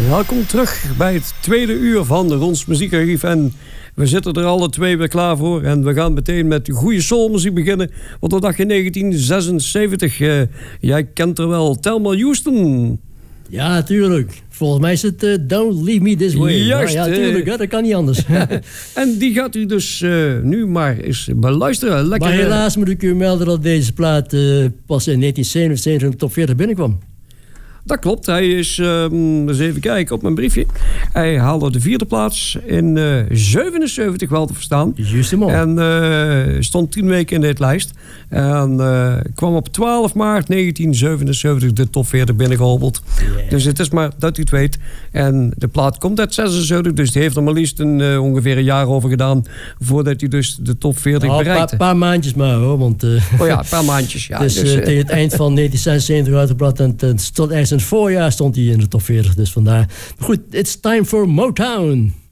Welkom terug bij het tweede uur van Rons Muziekarchief. En we zitten er alle twee weer klaar voor. En we gaan meteen met goede soulmuziek beginnen. Want we dachten in 1976. Jij kent er wel, Thelma Houston. Ja, tuurlijk. Volgens mij is het Don't Leave Me This Way. Juist. Ja, tuurlijk. Dat kan niet anders. En die gaat u dus nu maar eens beluisteren. Lekker, maar helaas moet ik u melden dat deze plaat pas in 1977 in de top 40 binnenkwam. Dat klopt. Hij is, eens even kijken op mijn briefje. Hij haalde de 4e plaats in 77 wel te verstaan. Juist hem al. En stond 10 weken in dit lijst. En kwam op 12 maart 1977 de top 40 binnengehobbeld. Yeah. Dus het is maar dat u het weet. En de plaat komt uit 76, dus die heeft er maar liefst ongeveer een jaar over gedaan voordat hij dus de top 40 bereikte. Een paar maandjes maar hoor. Want, oh ja, een paar maandjes. Ja, dus tegen het eind van 1976 uitgebracht en tot ergens in het voorjaar stond hij in de top 40. Dus vandaar. Maar goed, it's time for Motown.